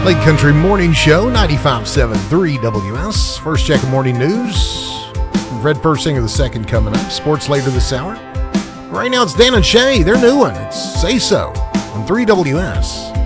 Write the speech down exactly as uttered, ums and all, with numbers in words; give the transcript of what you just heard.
Late Country Morning Show, ninety-five point seven three W S. First check of morning news. Fred Persinger the second coming up. Sports later this hour. Right now it's Dan and Shay. Their new one. It's Say So on three W S.